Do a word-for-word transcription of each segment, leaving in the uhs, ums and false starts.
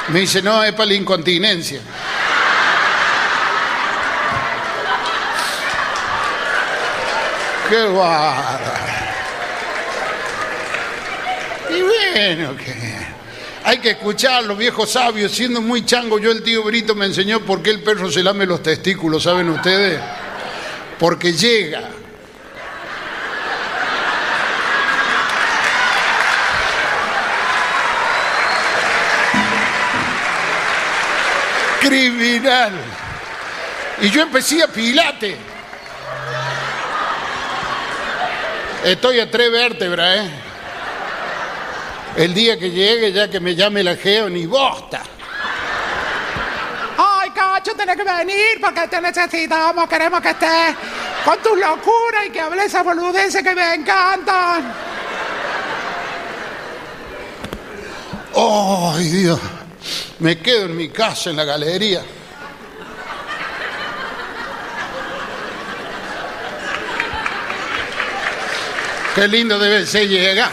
Me dice, no, es para la incontinencia. ¡Qué bárbaro! Y bueno, que hay que escuchar los viejos sabios. Siendo muy chango, yo el tío Brito me enseñó por qué el perro se lame los testículos, ¿saben ustedes? Porque llega. Criminal. Y yo empecé a pilate. Estoy a tres vértebras, ¿eh? El día que llegue, ya que me llame la geo, ni bosta. Ay, Cacho, tenés que venir porque te necesitamos. Queremos que estés con tus locuras y que hables esas boludeces que me encantan. ¡Ay, Dios! Me quedo en mi casa, en la galería. Qué lindo debe ser llegar.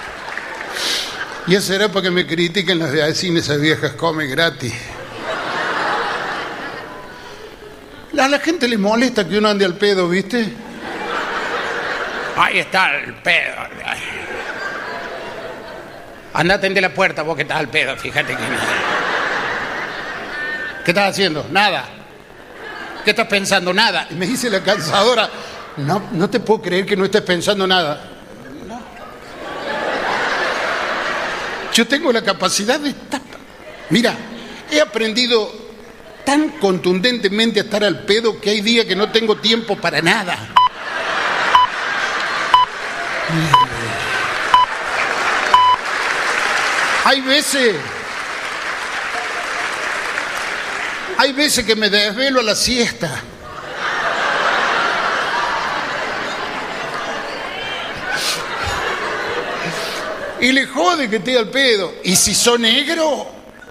Y eso será para que me critiquen las vecinas, esas viejas comen gratis. A la gente le molesta que uno ande al pedo, ¿viste? Ahí está el pedo. Andate de la puerta vos que estás al pedo, fíjate que... ¿Qué estás haciendo? Nada. ¿Qué estás pensando? Nada. Y me dice la calzadora, no, no te puedo creer que no estés pensando nada. No. Yo tengo la capacidad de estar... Mira, he aprendido tan contundentemente a estar al pedo que hay días que no tengo tiempo para nada. Hay veces... Hay veces que me desvelo a la siesta. Y le jode que esté al pedo. ¿Y si sos negro?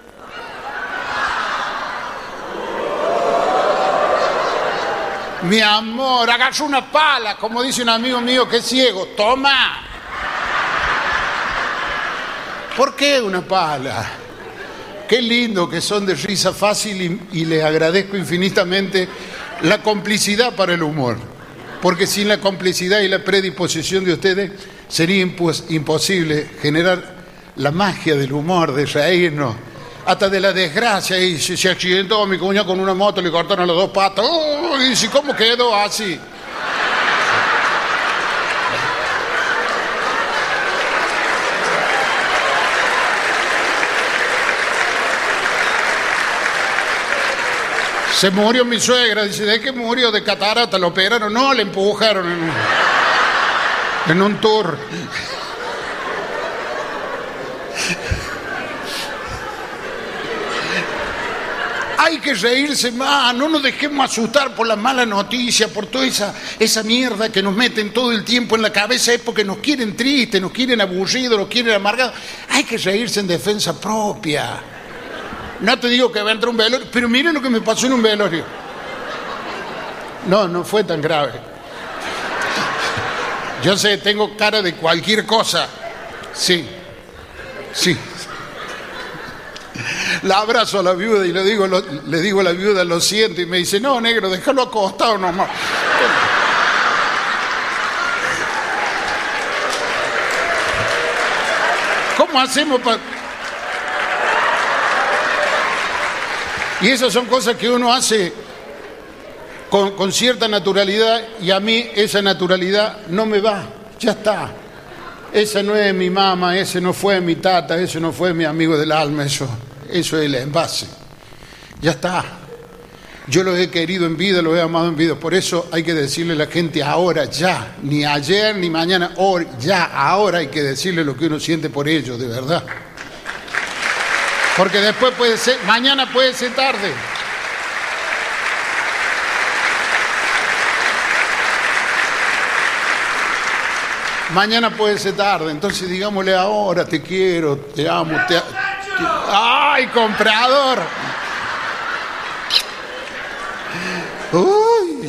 Mi amor, agarra una pala, como dice un amigo mío que es ciego. Toma. ¿Por qué una pala? Qué lindo que son de risa fácil y, y les agradezco infinitamente la complicidad para el humor. Porque sin la complicidad y la predisposición de ustedes sería impos, imposible generar la magia del humor, de reírnos, hasta de la desgracia. Y se, se accidentó mi cuñado con una moto, le cortaron las dos patas. ¡Oh! Y dice, ¿cómo quedó así? Se murió mi suegra, dice, ¿de qué murió? De catarata, ¿lo operaron? No, le empujaron en un, en un tour. Hay que reírse más, no nos dejemos asustar por la mala noticia, por toda esa, esa mierda que nos meten todo el tiempo en la cabeza, es porque nos quieren tristes, nos quieren aburridos, nos quieren amargados. Hay que reírse en defensa propia. No te digo que va a entrar un velorio, pero miren lo que me pasó en un velorio. No, no fue tan grave. Yo sé, tengo cara de cualquier cosa. Sí, sí. La abrazo a la viuda y le digo, lo, le digo a la viuda, lo siento, y me dice, no, negro, déjalo acostado nomás. ¿Cómo hacemos para...? Y esas son cosas que uno hace con, con cierta naturalidad, y a mí esa naturalidad no me va, ya está. Esa no es mi mamá, ese no fue mi tata, ese no fue mi amigo del alma, eso, eso es el envase. Ya está. Yo lo he querido en vida, lo he amado en vida, por eso hay que decirle a la gente ahora, ya, ni ayer, ni mañana, hoy, ya, ahora hay que decirle lo que uno siente por ellos, de verdad. Porque después puede ser, mañana puede ser tarde. Mañana puede ser tarde, entonces digámosle ahora, te quiero, te amo, te... te... ¡Ay, comprador! ¡Uy!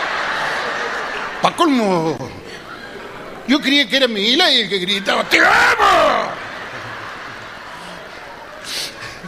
Pa' colmo. Yo creía que era Milei el que gritaba, ¡te amo!